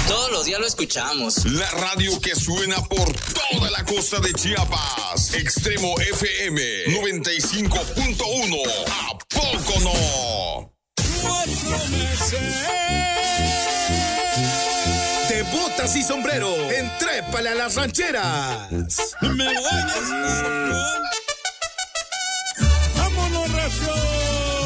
Todos los días lo escuchamos. La radio que suena por toda la costa de Chiapas. Extremo FM 95.1. ¿A poco no? 4 meses de botas y sombrero. Entrépale a las rancheras. Me voy a estar. Vámonos, recio.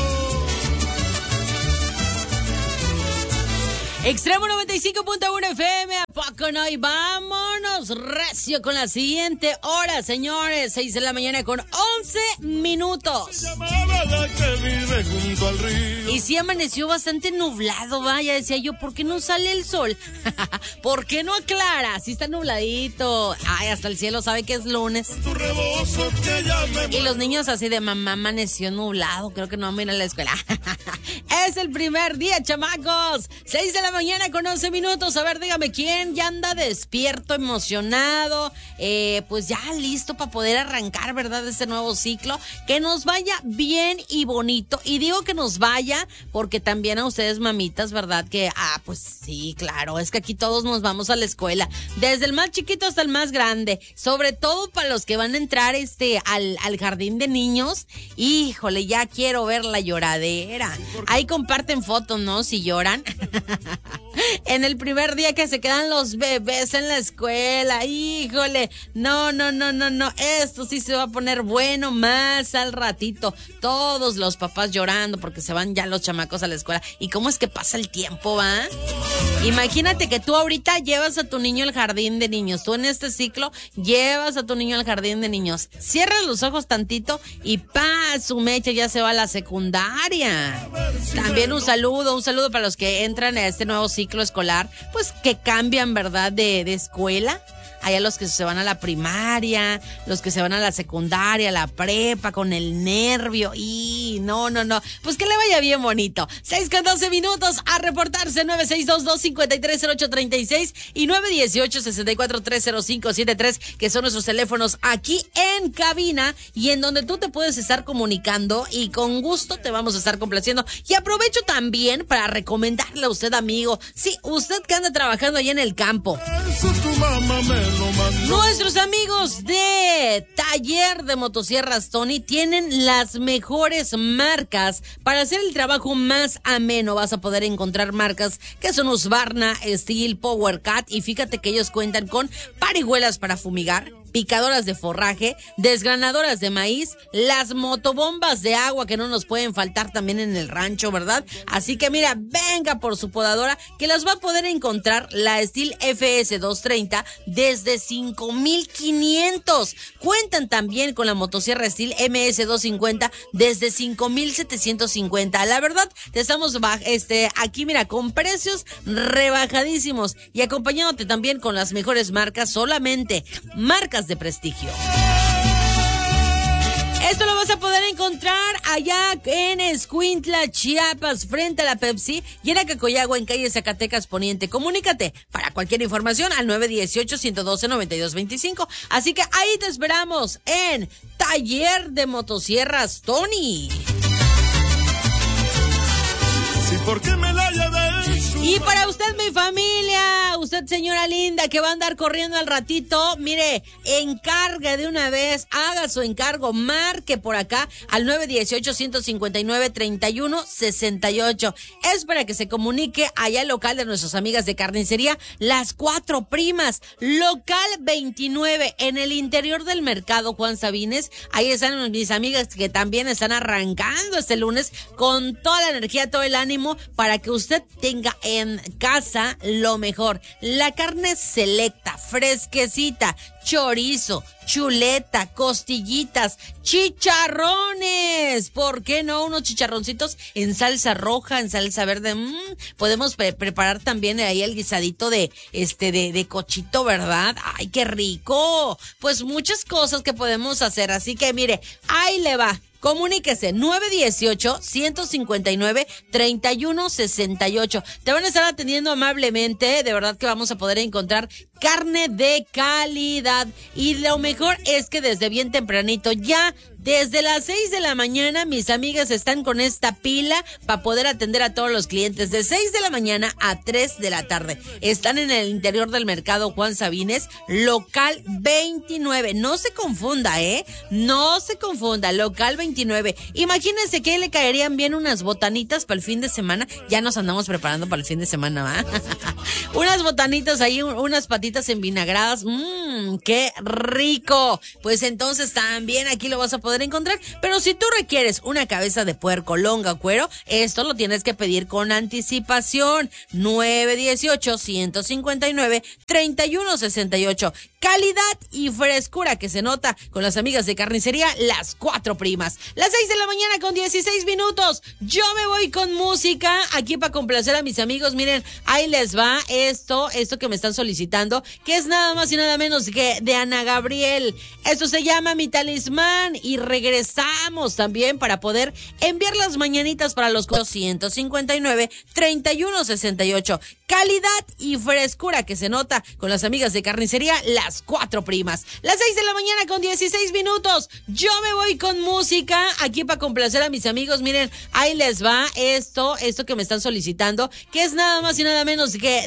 Extremo 95.1 FM, ¿a poco no? Y vámonos recio con la siguiente hora, señores. 6 de la mañana con 11 minutos. Y sí amaneció bastante nublado, vaya, decía yo, ¿por qué no sale el sol? ¿Por qué no aclara? Sí está nubladito. Ay, hasta el cielo sabe que es lunes. Y los niños así de mamá amaneció nublado, creo que no vamos a ir a la escuela. Es el primer día, chamacos. 6 de la mañana con 11 minutos. A ver, dígame, ¿quién ya anda despierto, emocionado? Pues ya listo para poder arrancar, ¿verdad? Este nuevo ciclo. Que nos vaya bien y bonito. Y digo que nos vaya porque también a ustedes, mamitas, ¿verdad? Que, pues sí, claro. Es que aquí todos nos vamos a la escuela. Desde el más chiquito hasta el más grande. Sobre todo para los que van a entrar al jardín de niños. Híjole, ya quiero ver la lloradera. Ahí comparten fotos, ¿no? Si lloran. En el primer día que se quedan los bebés en la escuela, híjole, no, esto sí se va a poner bueno más al ratito, todos los papás llorando porque se van ya los chamacos a la escuela. ¿Y cómo es que pasa el tiempo, va? Imagínate que tú ahorita llevas a tu niño al jardín de niños, tú en este ciclo llevas a tu niño al jardín de niños, cierras los ojos tantito y su mecha ya se va a la secundaria. También un saludo para los que entran a este nuevo ciclo escolar, pues que cambian, ¿verdad? De escuela. Hay a los que se van a la primaria, los que se van a la secundaria, la prepa, con el nervio. Y no. Pues que le vaya bien bonito. 6 con 12 minutos a reportarse. 9622-530836 y 918-64-30573, que son nuestros teléfonos aquí en cabina y en donde tú te puedes estar comunicando y con gusto te vamos a estar complaciendo. Y aprovecho también para recomendarle a usted, amigo, sí, usted que anda trabajando allá en el campo. Nuestros amigos de Taller de Motosierras Tony tienen las mejores marcas para hacer el trabajo más ameno. Vas a poder encontrar marcas que son Husqvarna, Steel, Power Cat, y fíjate que ellos cuentan con parihuelas para fumigar, picadoras de forraje, desgranadoras de maíz, las motobombas de agua que no nos pueden faltar también en el rancho, ¿verdad? Así que mira, venga por su podadora que las va a poder encontrar la Steel FS 230 desde 5,500. Cuentan también con la motosierra Steel MS 250 desde 5,750. La verdad, te estamos aquí, mira, con precios rebajadísimos y acompañándote también con las mejores marcas, solamente marcas de prestigio. Esto lo vas a poder encontrar allá en Escuintla, Chiapas, frente a la Pepsi, y en Acacoyagua, en calle Zacatecas Poniente. Comunícate para cualquier información al 918-112-9225. Así que ahí te esperamos en Taller de Motosierras Tony. Sí, porque me la llevé. Y para usted, mi familia, usted, señora linda, que va a andar corriendo al ratito, mire, encargue de una vez, haga su encargo, marque por acá al 918-159-3168. Es para que se comunique allá al local de nuestras amigas de carnicería Las Cuatro Primas, local 29, en el interior del mercado Juan Sabines. Ahí están mis amigas que también están arrancando este lunes con toda la energía, todo el ánimo, para que usted tenga en casa lo mejor. La carne selecta, fresquecita, chorizo, chuleta, costillitas, chicharrones. ¿Por qué no? Unos chicharroncitos en salsa roja, en salsa verde. Podemos preparar también ahí el guisadito de cochito, ¿verdad? ¡Ay, qué rico! Pues muchas cosas que podemos hacer. Así que mire, ahí le va. Comuníquese 918-159-3168. Te van a estar atendiendo amablemente. De verdad que vamos a poder encontrar carne de calidad. Y lo mejor es que desde bien tempranito, ya desde las 6 de la mañana, mis amigas están con esta pila para poder atender a todos los clientes. De 6 de la mañana a 3 de la tarde. Están en el interior del mercado Juan Sabines, local 29. No se confunda, no se confunda, local 29. Imagínense que le caerían bien unas botanitas para el fin de semana. Ya nos andamos preparando para el fin de semana, ¿va? Unas botanitas ahí, unas patitas envinagradas. ¡Qué rico! Pues entonces también aquí lo vas a poder encontrar. Pero si tú requieres una cabeza de puerco, longa o cuero, esto lo tienes que pedir con anticipación. 918-159-3168. Calidad y frescura que se nota con las amigas de carnicería Las Cuatro Primas. Las 6 de la mañana con 16 minutos. Yo me voy con música aquí para complacer a mis amigos. Miren, ahí les va esto que me están solicitando, que es nada más y nada menos que de Ana Gabriel. Esto se llama Mi Talismán. Y regresamos también para poder enviar las mañanitas para los 159-3168. Calidad y frescura que se nota con las amigas de carnicería Las Cuatro Primas. Las 6 de la mañana con 16 minutos. Yo me voy con música aquí para complacer a mis amigos. Miren, ahí les va esto que me están solicitando, que es nada más y nada menos que